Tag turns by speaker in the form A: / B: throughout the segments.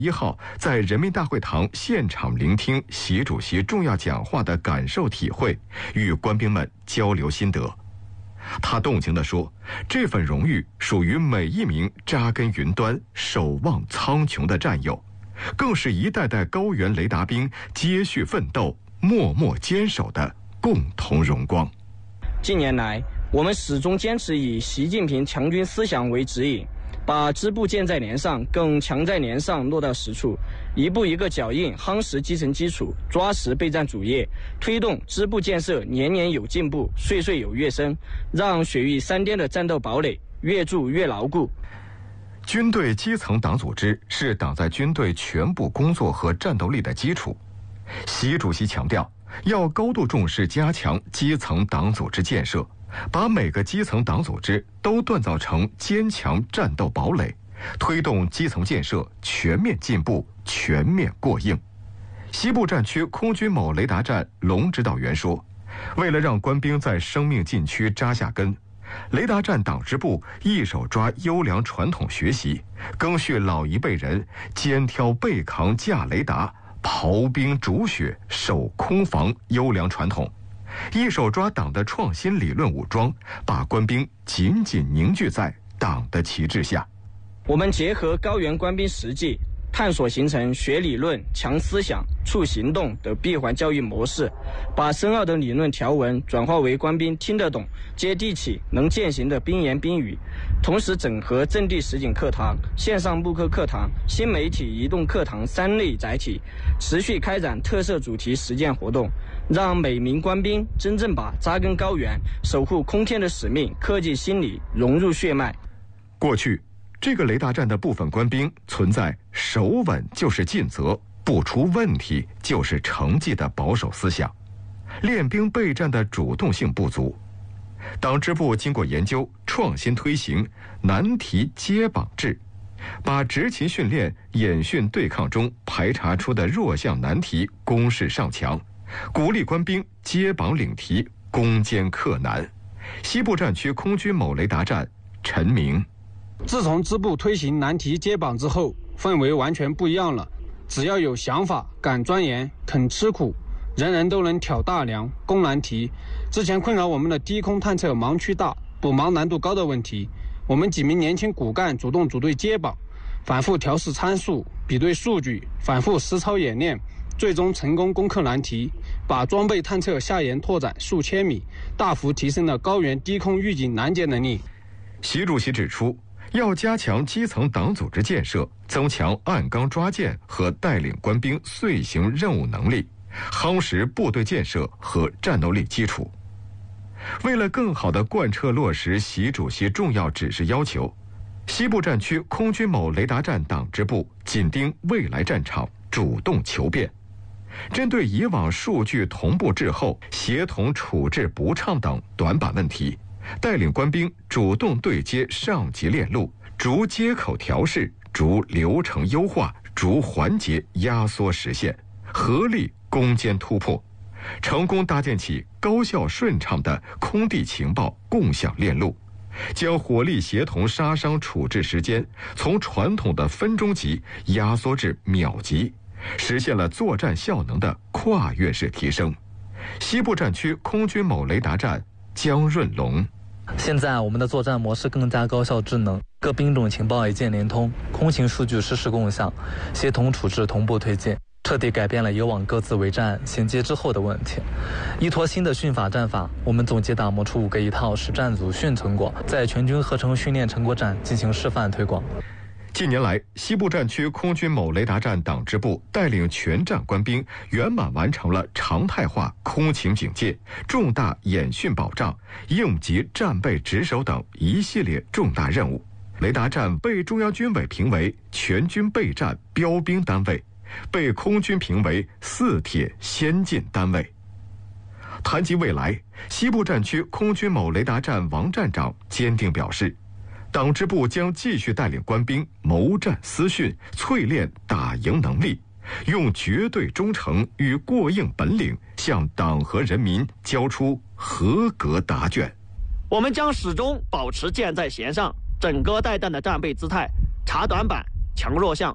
A: 1号在人民大会堂现场聆听习主席重要讲话的感受体会，与官兵们交流心得。他动情地说：“这份荣誉属于每一名扎根云端、守望苍穹的战友，更是一代代高原雷达兵接续奋斗、默默坚守的共同荣光。”
B: 近年来，我们始终坚持以习近平强军思想为指引，把支部建在连上，更强在连上落到实处，一步一个脚印，夯实基层基础，抓实备战主业，推动支部建设年年有进步，岁岁有跃升，让雪域3颠的战斗堡垒越筑越牢固。
A: 军队基层党组织是党在军队全部工作和战斗力的基础。习主席强调，要高度重视加强基层党组织建设，把每个基层党组织都锻造成坚强战斗堡垒，推动基层建设全面进步、全面过硬。西部战区空军某雷达站龙指导员说，为了让官兵在生命禁区扎下根，雷达站党支部一手抓优良传统学习，更续老一辈人肩挑背扛架雷达、刨冰煮雪、守空防优良传统，一手抓党的创新理论武装，把官兵紧紧凝聚在党的旗帜下。
B: 我们结合高原官兵实际，探索形成学理论、强思想、促行动的闭环教育模式，把深奥的理论条文转化为官兵听得懂、接地气、能践行的兵言兵语。同时整合阵地实景课堂、线上慕课课堂、新媒体移动课堂3类载体，持续开展特色主题实践活动，让每名官兵真正把扎根高原、守护空天的使命刻进心里、融入血脉。
A: 过去，这个雷达站的部分官兵存在守稳就是尽责，不出问题就是成绩的保守思想，练兵备战的主动性不足。党支部经过研究，创新推行难题接榜制，把执勤训练、演训对抗中排查出的弱项难题公示上墙，鼓励官兵接榜领题，攻坚克难。西部战区空军某雷达站陈明：
C: 自从支部推行难题接榜之后，氛围完全不一样了。只要有想法、敢钻研、肯吃苦，人人都能挑大梁、攻难题。之前困扰我们的低空探测盲区大、补盲难度高的问题，我们几名年轻骨干主动组队接榜，反复调试参数、比对数据，反复实操演练，最终成功攻克难题，把装备探测下沿拓展数千米，大幅提升了高原低空预警拦截能力。
A: 习主席指出，要加强基层党组织建设，增强按纲抓建和带领官兵遂行任务能力，夯实部队建设和战斗力基础。为了更好地贯彻落实习主席重要指示要求，西部战区空军某雷达站党支部紧盯未来战场，主动求变。针对以往数据同步滞后、协同处置不畅等短板问题，带领官兵主动对接上级链路，逐接口调试、逐流程优化、逐环节压缩实现，合力攻坚突破，成功搭建起高效顺畅的空地情报共享链路，将火力协同杀伤处置时间从传统的分钟级压缩至秒级，实现了作战效能的跨越式提升。西部战区空军某雷达站姜润龙：
D: 现在我们的作战模式更加高效智能，各兵种情报一键联通，空情数据实时共享，协同处置同步推进，彻底改变了以往各自为战衔接之后的问题。依托新的训法战法，我们总结打磨出5个一套实战组训成果，在全军合成训练成果展进行示范推广。
A: 近年来，西部战区空军某雷达站党支部带领全站官兵圆满完成了常态化空情警戒、重大演训保障、应急战备值守等一系列重大任务。雷达站被中央军委评为全军备战标兵单位，被空军评为4铁先进单位。谈及未来，西部战区空军某雷达站王站长坚定表示，党支部将继续带领官兵谋战思训，淬炼打赢能力，用绝对忠诚与过硬本领向党和人民交出合格答卷。
E: 我们将始终保持箭在弦上，整戈待旦的战备姿态，查短板、强弱项，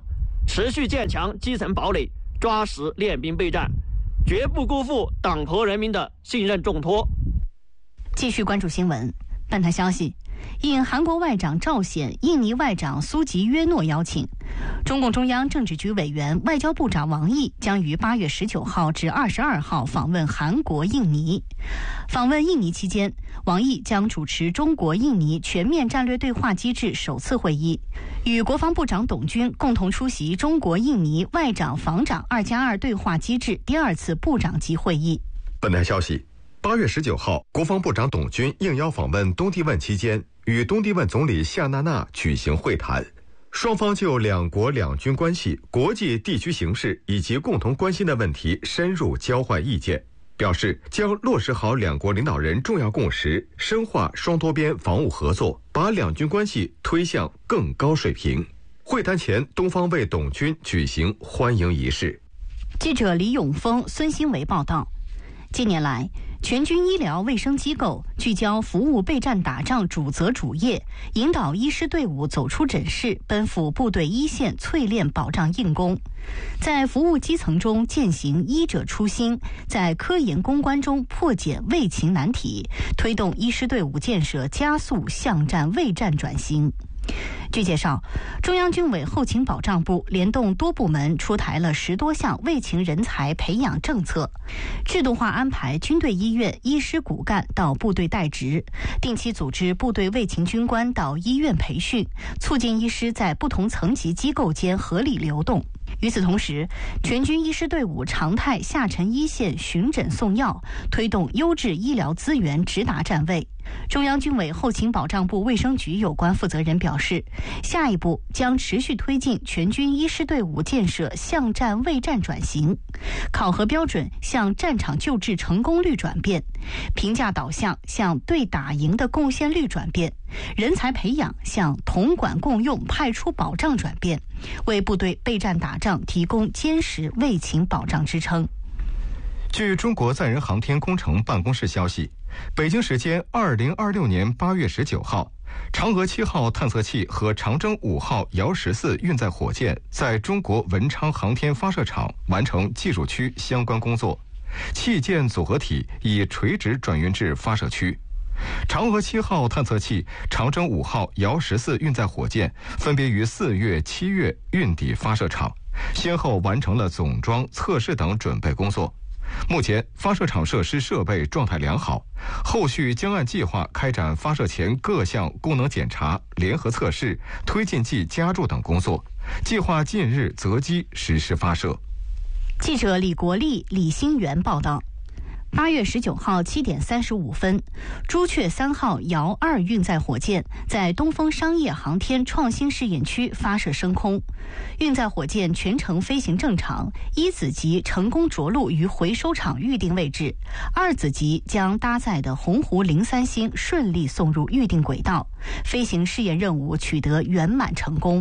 E: 持续建强基层堡垒，抓实练兵备战，绝不辜负党和人民的信任重托。
F: 继续关注新闻。本台消息，应韩国外长赵显、印尼外长苏吉约诺邀请，中共中央政治局委员、外交部长王毅将于8月19号至22号访问韩国、印尼。访问印尼期间，王毅将主持中国印尼全面战略对话机制首次会议，与国防部长董军共同出席中国印尼外长防长2+2对话机制第2次部长级会议。
A: 本台消息，8月19号，国防部长董军应邀访问东帝汶期间，与东帝汶总理夏纳纳举行会谈，双方就两国两军关系、国际地区形势以及共同关心的问题深入交换意见，表示将落实好两国领导人重要共识，深化双多边防务合作，把两军关系推向更高水平。会谈前，东方为董军举行欢迎仪式。
F: 记者李永峰、孙新维报道。近年来，全军医疗卫生机构聚焦服务备战打仗主责主业，引导医师队伍走出诊室，奔赴部队一线淬炼保障硬功，在服务基层中践行医者初心，在科研攻关中破解卫勤难题，推动医师队伍建设加速巷战卫战转型。据介绍，中央军委后勤保障部联动多部门出台了10多项卫勤人才培养政策，制度化安排军队医院医师骨干到部队代职，定期组织部队卫勤军官到医院培训，促进医师在不同层级机构间合理流动。与此同时，全军医师队伍常态下沉一线巡诊送药，推动优质医疗资源直达站位。中央军委后勤保障部卫生局有关负责人表示，下一步将持续推进全军医师队伍建设向战卫战转型，考核标准向战场救治成功率转变，评价导向向对打赢的贡献率转变，人才培养向统管共用派出保障转变，为部队备战打仗提供坚实卫勤保障支撑。
A: 据中国载人航天工程办公室消息，北京时间2026年8月19号，嫦娥7号探测器和长征5号遥14运载火箭在中国文昌航天发射场完成技术区相关工作，器件组合体已垂直转运至发射区。嫦娥7号探测器、长征5号遥14运载火箭分别于4月、7月运抵发射场，先后完成了总装、测试等准备工作。目前发射场设施设备状态良好，后续将按计划开展发射前各项功能检查、联合测试、推进剂加注等工作，计划近日择机实施发射。
F: 记者李国立、李新元报道。8月19号7点35分，朱雀3号遥2运载火箭在东风商业航天创新试验区发射升空，运载火箭全程飞行正常，一子级成功着陆于回收场预定位置，二子级将搭载的鸿鹄03星顺利送入预定轨道，飞行试验任务取得圆满成功。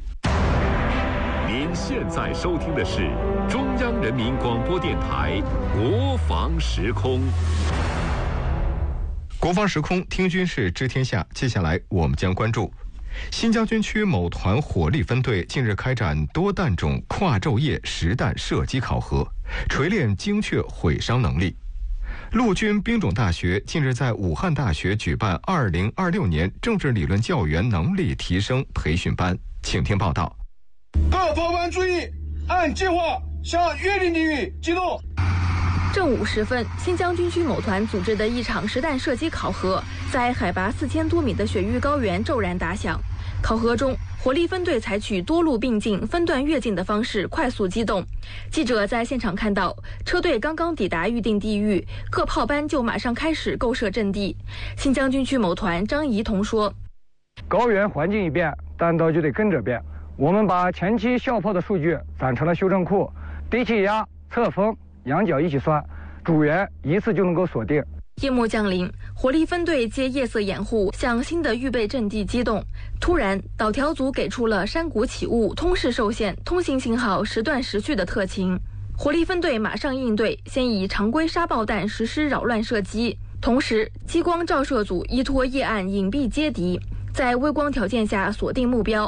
G: 您现在收听的是中央人民广播电台国防时空。
A: 国防时空，听军事知天下。接下来我们将关注新疆军区某团火力分队近日开展多弹种跨昼夜实弹射击考核，锤炼精确毁伤能力。陆军兵种大学近日在武汉大学举办2026年政治理论教员能力提升培训班，请听报道。
H: 各炮班注意，按计划向约定地域机动。
I: 正午时分，新疆军区某团组织的一场实弹射击考核，在海拔4000多米的雪域高原骤然打响。考核中，火力分队采取多路并进、分段跃进的方式快速机动。记者在现场看到，车队刚刚抵达预定地域，各炮班就马上开始构设阵地。新疆军区某团张仪同说：“
J: 高原环境一变，弹道就得跟着变。我们把前期校炮的数据攒成了修正库，低气压、侧风、仰角一起算，主源一次就能够锁定。”
I: 夜幕降临，火力分队借夜色掩护，向新的预备阵地机动。突然，导调组给出了山谷起雾、通视受限、通信信号时断时续的特情。火力分队马上应对，先以常规沙爆弹实施扰乱射击，同时激光照射组依托夜暗隐蔽接敌，在微光条件下锁定目标。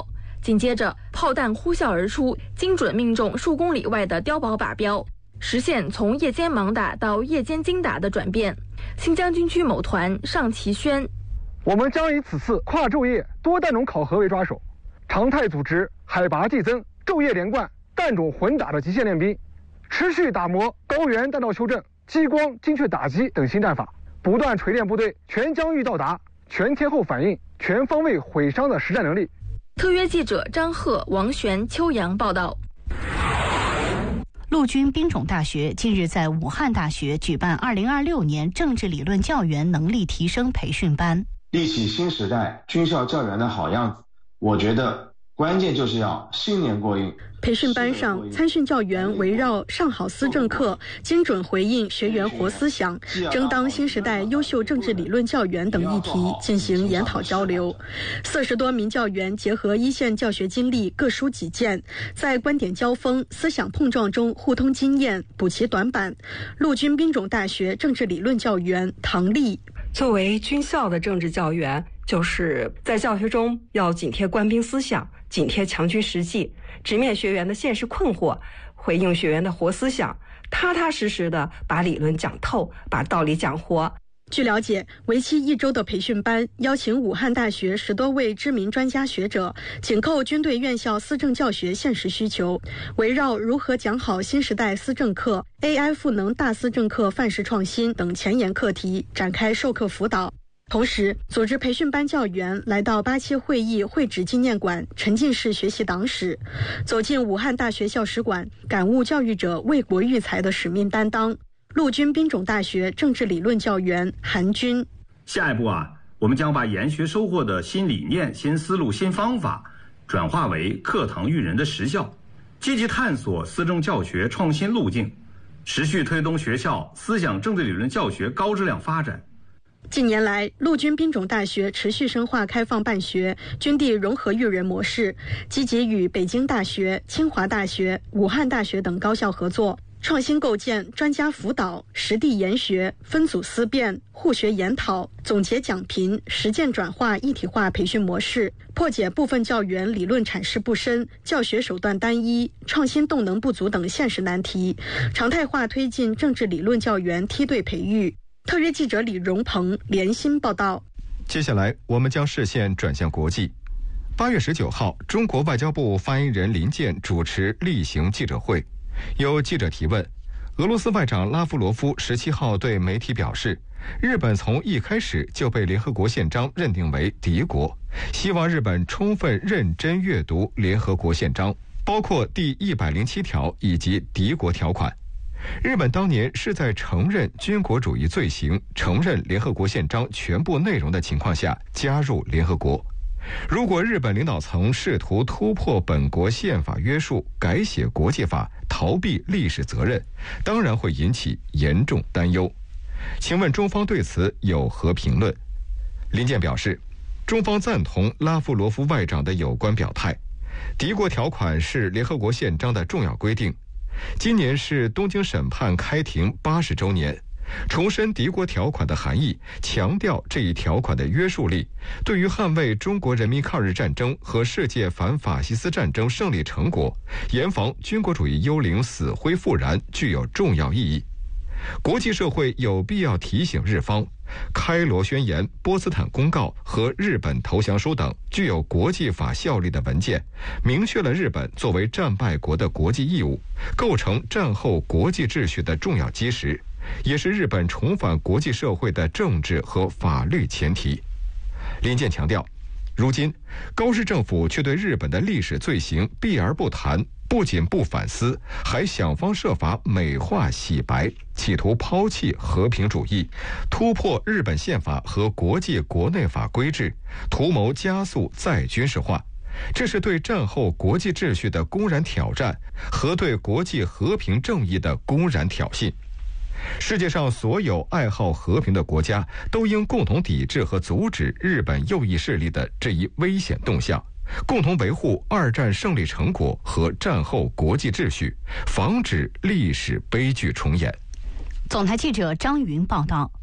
I: 紧接着炮弹呼啸而出，精准命中数公里外的碉堡靶标，实现从夜间盲打到夜间精打的转变。新疆军区某团尚其轩：
J: 我们将以此次跨昼夜多弹种考核为抓手，常态组织海拔递增、昼夜连贯、弹种混打的极限练兵，持续打磨高原弹道修正、激光精确打击等新战法，不断锤炼部队全疆域到达、全天候反应、全方位毁伤的实战能力。
I: 特约记者张鹤、王璇、邱阳报道。
F: 陆军兵种大学近日在武汉大学举办2026年政治理论教员能力提升培训班，
K: 立起新时代军校教员的好样子。我觉得关键就是要新年过硬。
L: 培训班上，参训教员围绕上好思政课，精准回应学员活思想，争当新时代优秀政治理论教员等议题进行研讨交流。40多名教员结合一线教学经历，各抒己见，在观点交锋、思想碰撞中互通经验，补齐短板。陆军兵种大学政治理论教员唐丽：
M: 作为军校的政治教员，就是在教学中要紧贴官兵思想，紧贴强军实际，直面学员的现实困惑，回应学员的活思想，踏踏实实的把理论讲透，把道理讲活。
L: 据了解，为期1周的培训班邀请武汉大学10多位知名专家学者，紧扣军队院校思政教学现实需求，围绕如何讲好新时代思政课、AI 赋能大思政课范式创新等前沿课题展开授课辅导。同时，组织培训班教员来到8·7会议会址纪念馆沉浸式学习党史，走进武汉大学校史馆，感悟教育者为国育才的使命担当。陆军兵种大学政治理论教员韩军：
N: 下一步我们将把研学收获的新理念、新思路、新方法转化为课堂育人的实效，积极探索思政教学创新路径，持续推动学校思想政治理论教学高质量发展。
L: 近年来，陆军兵种大学持续深化开放办学、军地融合育人模式，积极与北京大学、清华大学、武汉大学等高校合作，创新构建专家辅导、实地研学、分组思辨、互学研讨、总结讲评、实践转化一体化培训模式，破解部分教员理论阐释不深、教学手段单一、创新动能不足等现实难题，常态化推进政治理论教员梯队培育。特约记者李荣鹏联新报道。
A: 接下来，我们将视线转向国际。8月19号，中国外交部发言人林健主持例行记者会，有记者提问，俄罗斯外长拉夫罗夫17号对媒体表示，日本从一开始就被联合国宪章认定为敌国，希望日本充分认真阅读联合国宪章，包括第107条以及敌国条款。日本当年是在承认军国主义罪行、承认联合国宪章全部内容的情况下加入联合国。如果日本领导层试图突破本国宪法约束，改写国际法，逃避历史责任，当然会引起严重担忧。请问中方对此有何评论？林健表示，中方赞同拉夫罗夫外长的有关表态，敌国条款是联合国宪章的重要规定。今年是东京审判开庭80周年，重申敌国条款的含义，强调这一条款的约束力，对于捍卫中国人民抗日战争和世界反法西斯战争胜利成果，严防军国主义幽灵死灰复燃，具有重要意义。国际社会有必要提醒日方，开罗宣言、波茨坦公告和日本投降书等具有国际法效力的文件，明确了日本作为战败国的国际义务，构成战后国际秩序的重要基石，也是日本重返国际社会的政治和法律前提。林健强调，如今高市政府却对日本的历史罪行避而不谈，不仅不反思，还想方设法美化洗白，企图抛弃和平主义，突破日本宪法和国际国内法规制，图谋加速再军事化。这是对战后国际秩序的公然挑战，和对国际和平正义的公然挑衅。世界上所有爱好和平的国家都应共同抵制和阻止日本右翼势力的这一危险动向，共同维护二战胜利成果和战后国际秩序，防止历史悲剧重演。
F: 总台记者张云报道。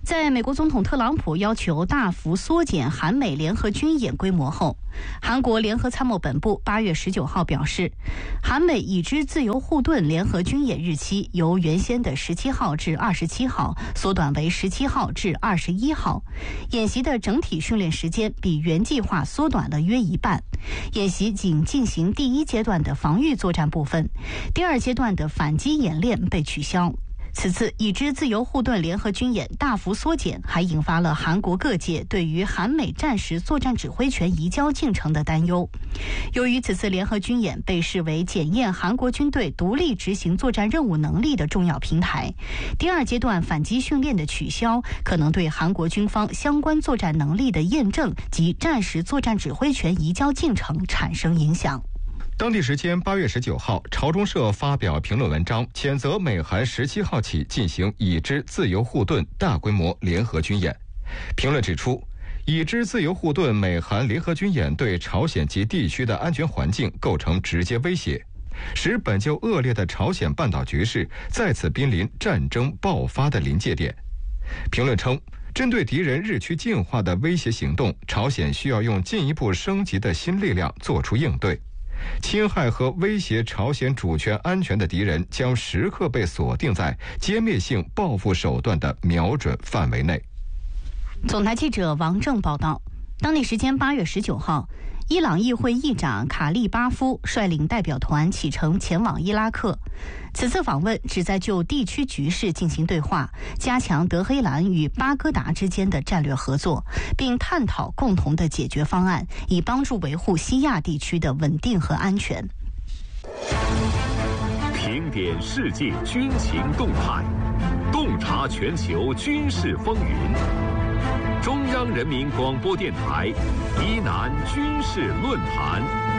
F: 在美国总统特朗普要求大幅缩减韩美联合军演规模后，韩国联合参谋本部8月19号表示，韩美已知自由护盾联合军演日期由原先的17号至27号缩短为17号至21号，演习的整体训练时间比原计划缩短了约一半。演习仅进行第1阶段的防御作战部分，第2阶段的反击演练被取消。此次已知自由护盾联合军演大幅缩减，还引发了韩国各界对于韩美战时作战指挥权移交进程的担忧。由于此次联合军演被视为检验韩国军队独立执行作战任务能力的重要平台，第2阶段反击训练的取消，可能对韩国军方相关作战能力的验证及战时作战指挥权移交进程产生影响。
A: 当地时间8月19号，朝中社发表评论文章，谴责美韩17号起进行已知自由护盾大规模联合军演。评论指出，已知自由护盾美韩联合军演对朝鲜及地区的安全环境构成直接威胁，使本就恶劣的朝鲜半岛局势再次濒临战争爆发的临界点。评论称，针对敌人日趋进化的威胁行动，朝鲜需要用进一步升级的新力量做出应对。侵害和威胁朝鲜主权安全的敌人将时刻被锁定在歼灭性报复手段的瞄准范围内。
F: 总台记者王正报道，当地时间8月19号，伊朗议会议长卡利巴夫率领代表团启程前往伊拉克。此次访问旨在就地区局势进行对话，加强德黑兰与巴格达之间的战略合作，并探讨共同的解决方案，以帮助维护西亚地区的稳定和安全。
G: 评点世界军情动态，洞察全球军事风云。中央人民广播电台伊南军事论坛。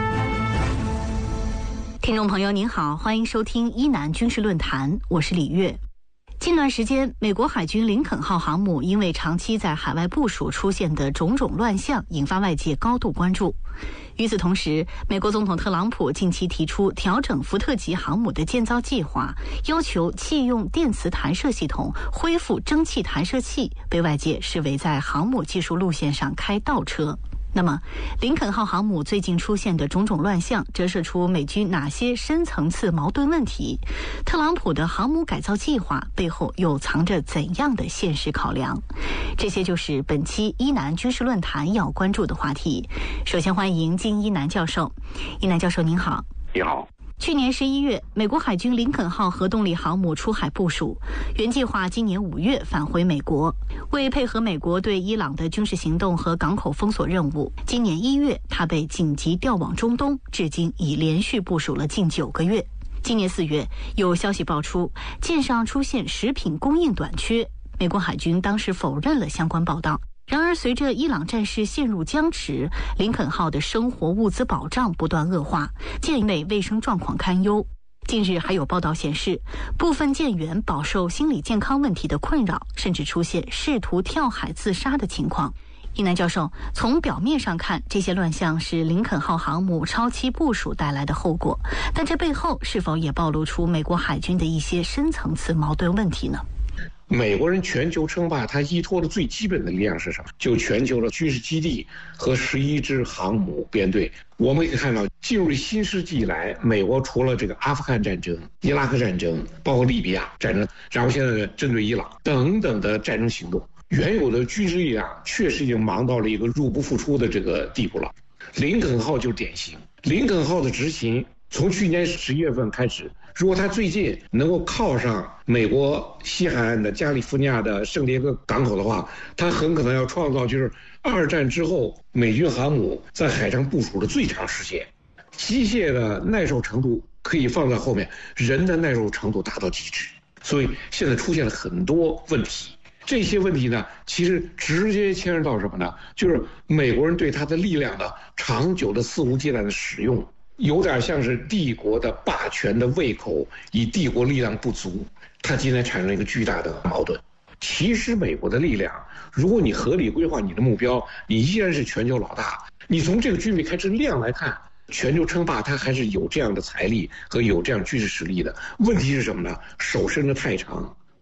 F: 听众朋友您好，欢迎收听伊南军事论坛，我是李月。近段时间，美国海军林肯号航母因为长期在海外部署出现的种种乱象，引发外界高度关注。与此同时，美国总统特朗普近期提出调整福特级航母的建造计划，要求弃用电磁弹射系统，恢复蒸汽弹射器，被外界视为在航母技术路线上开倒车。那么，林肯号航母最近出现的种种乱象，折射出美军哪些深层次矛盾问题？特朗普的航母改造计划背后又藏着怎样的现实考量？这些就是本期伊南军事论坛要关注的话题。首先欢迎金一南教授。一南教授您好。
O: 你好。
F: 去年11月，美国海军林肯号核动力航母出海部署，原计划今年5月返回美国。为配合美国对伊朗的军事行动和港口封锁任务，今年1月它被紧急调往中东，至今已连续部署了近9个月。今年4月，有消息爆出舰上出现食品供应短缺，美国海军当时否认了相关报道。然而，随着伊朗战事陷入僵持，林肯号的生活物资保障不断恶化，舰内卫生状况堪忧。近日还有报道显示，部分舰员饱受心理健康问题的困扰，甚至出现试图跳海自杀的情况。一南教授，从表面上看，这些乱象是林肯号航母超期部署带来的后果，但这背后是否也暴露出美国海军的一些深层次矛盾问题呢？
O: 美国人全球称霸，它依托的最基本的力量是什么？就全球的军事基地和11支航母编队。我们可以看到，进入新世纪以来，美国除了这个阿富汗战争、伊拉克战争，包括利比亚战争，然后现在针对伊朗等等的战争行动，原有的军事力量确实已经忙到了一个入不敷出的这个地步了。林肯号就典型，林肯号的执行从去年11月份开始，如果他最近能够靠上美国西海岸的加利福尼亚的圣迭戈港口的话，他很可能要创造就是2战之后美军航母在海上部署的最长时间。机械的耐受程度可以放在后面，人的耐受程度达到极致。所以现在出现了很多问题，这些问题呢，其实直接牵涉到什么呢？就是美国人对他的力量的长久的肆无忌惮的使用，有点像是帝国的霸权的胃口，以帝国力量不足，它今天产生了一个巨大的矛盾。其实美国的力量，如果你合理规划你的目标，你依然是全球老大。你从这个军备开支量来看，全球称霸它还是有这样的财力和有这样军事实力的。问题是什么呢？手伸得太长，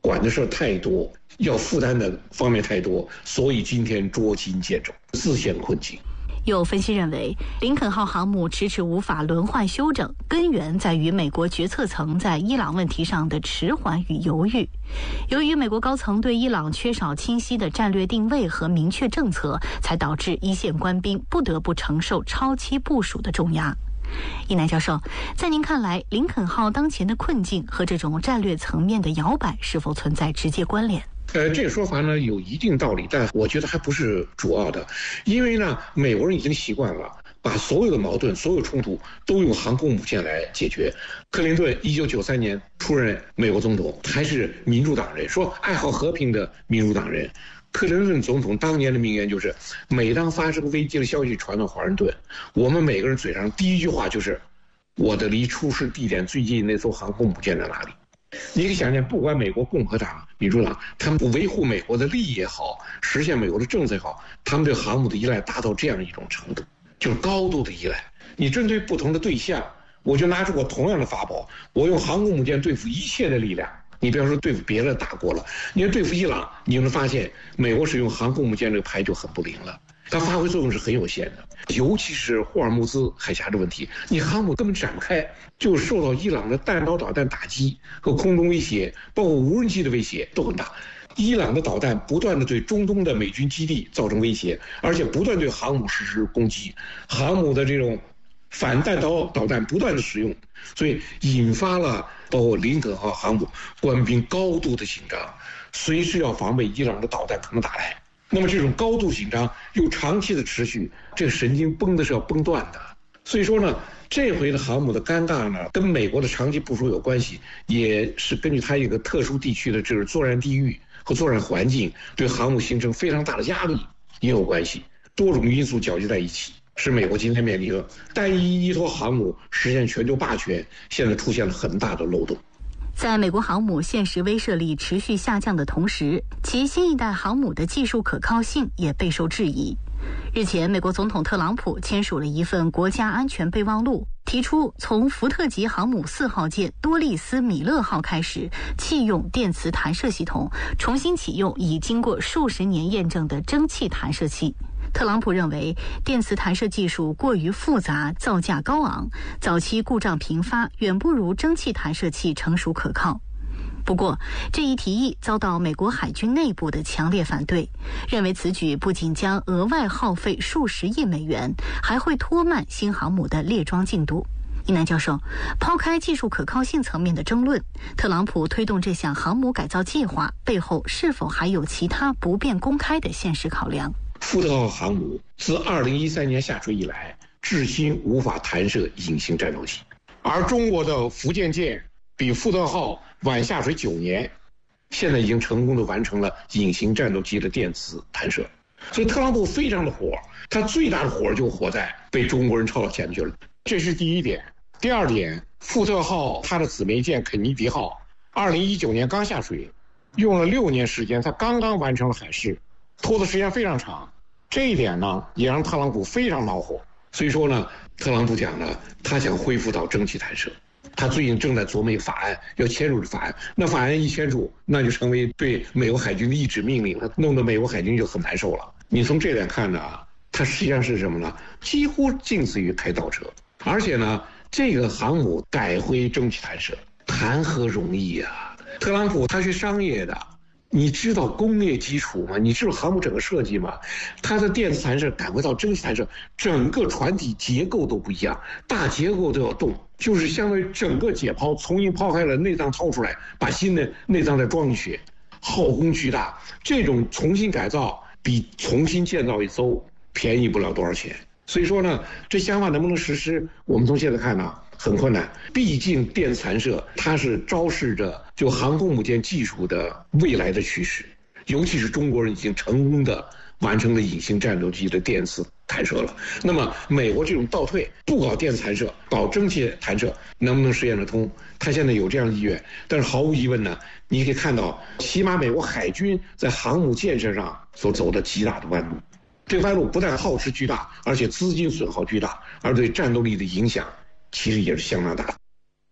O: 管的事太多，要负担的方面太多，所以今天捉襟见肘，自陷困境。
F: 有分析认为，林肯号航母迟迟无法轮换修整，根源在于美国决策层在伊朗问题上的迟缓与犹豫。由于美国高层对伊朗缺少清晰的战略定位和明确政策，才导致一线官兵不得不承受超期部署的重压。一南教授，在您看来，林肯号当前的困境和这种战略层面的摇摆是否存在直接关联？
O: 这个说法呢有一定道理，但我觉得还不是主要的，因为呢，美国人已经习惯了把所有的矛盾、所有冲突都用航空母舰来解决。克林顿1993年出任美国总统，还是民主党人，说爱好和平的民主党人。克林顿总统当年的名言就是：每当发生危机的消息传到华盛顿，我们每个人嘴上第一句话就是：我的离出事地点最近那艘航空母舰在哪里？你可以想想，不管美国共和党、民主党，他们维护美国的利益也好，实现美国的政策也好，他们对航母的依赖达到这样一种程度，就是高度的依赖。你针对不同的对象，我就拿出我同样的法宝，我用航空母舰对付一切的力量。你不要说对付别的大国了，你要对付伊朗，你就能发现美国使用航空母舰这个牌就很不灵了，它发挥作用是很有限的。尤其是霍尔木兹海峡的问题，你航母根本展不开，就受到伊朗的弹道导弹打击和空中威胁，包括无人机的威胁都很大。伊朗的导弹不断的对中东的美军基地造成威胁，而且不断对航母实施攻击，航母的这种反弹道导弹不断的使用，所以引发了包括林肯号航母官兵高度的紧张，随时要防备伊朗的导弹可能打来。那么这种高度紧张又长期的持续，这个神经绷的是要绷断的。所以说呢，这回的航母的尴尬呢，跟美国的长期部署有关系，也是根据它一个特殊地区的这个作战地域和作战环境，对航母形成非常大的压力也有关系。多种因素搅集在一起，使美国今天面临着单一依托航母实现全球霸权，现在出现了很大的漏洞。
F: 在美国航母现实威慑力持续下降的同时，其新一代航母的技术可靠性也备受质疑。日前，美国总统特朗普签署了一份国家安全备忘录，提出从福特级航母4号舰多利斯米勒号开始弃用电磁弹射系统，重新启用已经过数十年验证的蒸汽弹射器。特朗普认为电磁弹射技术过于复杂，造价高昂，早期故障频发，远不如蒸汽弹射器成熟可靠。不过，这一提议遭到美国海军内部的强烈反对，认为此举不仅将额外耗费数十亿美元，还会拖慢新航母的列装进度。一南教授，抛开技术可靠性层面的争论，特朗普推动这项航母改造计划背后是否还有其他不便公开的现实考量？
O: 福特号航母自2013年下水以来，至今无法弹射隐形战斗机，而中国的福建舰比福特号晚下水9年，现在已经成功的完成了隐形战斗机的电磁弹射。所以特朗普非常的火，他最大的火就火在被中国人抄到前去了，这是第一点。第二点，福特号它的姊妹舰肯尼迪号2019年刚下水，用了6年时间，它刚刚完成了海试，拖的时间非常长。这一点呢，也让特朗普非常恼火。所以说呢，特朗普讲呢，他想恢复到蒸汽弹射。他最近正在琢磨一个法案，要签署这法案。那法案一签署，那就成为对美国海军的一纸命令，弄得美国海军就很难受了。你从这点看呢，它实际上是什么呢？几乎近似于开倒车。而且呢，这个航母改回蒸汽弹射，谈何容易啊！特朗普他学商业的。你知道工业基础吗？你知道航母整个设计吗？它的电磁弹射改回到蒸汽弹射，整个船体结构都不一样，大结构都要动，就是相当于整个解剖，重新抛开了内脏掏出来，把新的内脏再装进去，耗工巨大。这种重新改造比重新建造一艘便宜不了多少钱。所以说呢，这想法能不能实施，我们从现在看呢，很困难。毕竟电磁弹射它是昭示着就航空母舰技术的未来的趋势，尤其是中国人已经成功的完成了隐形战斗机的电磁弹射了。那么美国这种倒退，不搞电磁弹射，搞蒸汽弹射，能不能实现得通？他现在有这样的意愿，但是毫无疑问呢，你可以看到，起码美国海军在航母建设上所走的极大的弯路。这弯路不但耗时巨大，而且资金损耗巨大，而对战斗力的影响其实也是相当大的。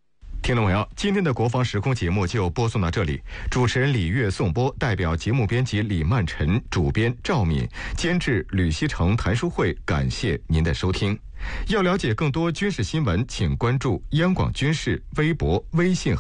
A: 听众朋友，今天的国防时空节目就播送到这里。主持人李月颂播，代表节目编辑李曼晨、主编赵敏、监制吕锡成、谭书慧，感谢您的收听。要了解更多军事新闻，请关注央广军事微博、微信。